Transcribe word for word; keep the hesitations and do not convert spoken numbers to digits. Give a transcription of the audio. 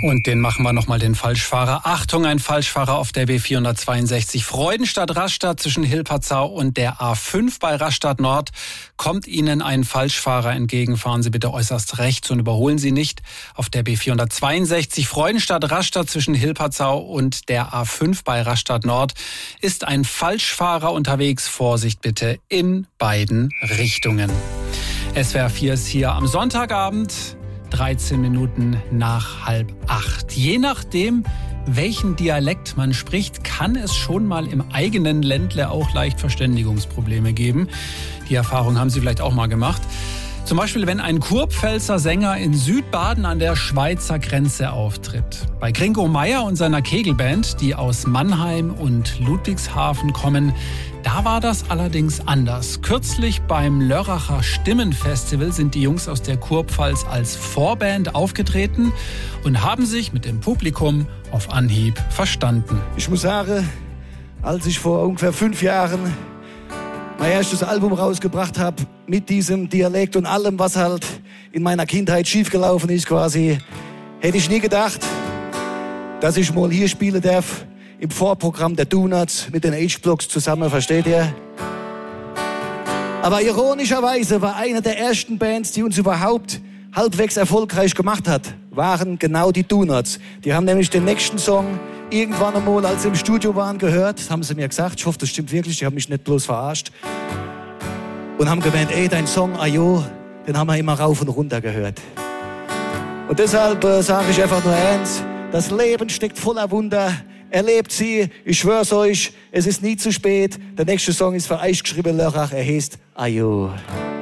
Und den machen wir nochmal, den Falschfahrer. Achtung, ein Falschfahrer auf der B vierhundertzweiundsechzig. Freudenstadt-Rastatt zwischen Hilpertzau und der A fünf bei Rastatt Nord. Kommt Ihnen ein Falschfahrer entgegen, fahren Sie bitte äußerst rechts und überholen Sie nicht. Auf der B vierhundertzweiundsechzig Freudenstadt-Rastatt zwischen Hilpertzau und der A fünf bei Rastatt Nord ist ein Falschfahrer unterwegs. Vorsicht bitte in beiden Richtungen. S W R vier ist hier am Sonntagabend. dreizehn Minuten nach halb acht. Je nachdem, welchen Dialekt man spricht, kann es schon mal im eigenen Ländle auch leicht Verständigungsprobleme geben. Die Erfahrung haben Sie vielleicht auch mal gemacht. Zum Beispiel, wenn ein Kurpfälzer Sänger in Südbaden an der Schweizer Grenze auftritt. Bei Gringo Meier und seiner Kegelband, die aus Mannheim und Ludwigshafen kommen, da war das allerdings anders. Kürzlich beim Lörracher Stimmenfestival sind die Jungs aus der Kurpfalz als Vorband aufgetreten und haben sich mit dem Publikum auf Anhieb verstanden. Ich muss sagen, als ich vor ungefähr fünf Jahren mein erstes Album rausgebracht habe, mit diesem Dialekt und allem, was halt in meiner Kindheit schiefgelaufen ist quasi, hätte ich nie gedacht, dass ich mal hier spielen darf, im Vorprogramm der Donuts mit den H-Blocks zusammen, versteht ihr? Aber ironischerweise war eine der ersten Bands, die uns überhaupt halbwegs erfolgreich gemacht hat, waren genau die Donuts. Die haben nämlich den nächsten Song irgendwann einmal, als sie im Studio waren, gehört, haben sie mir gesagt, ich hoffe, das stimmt wirklich, die haben mich nicht bloß verarscht, und haben gemeint, ey, dein Song, Ayo, den haben wir immer rauf und runter gehört. Und deshalb äh, sage ich einfach nur eins, das Leben steckt voller Wunder, erlebt sie, ich schwör's euch, es ist nie zu spät, der nächste Song ist für euch geschrieben, Lörrach, er heißt Ayo.